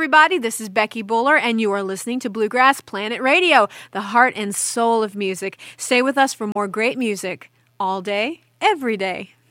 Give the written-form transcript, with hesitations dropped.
everybody. This is Becky Buller, and you are listening to Bluegrass Planet Radio, the heart and soul of music. Stay with us for more great music all day, every day.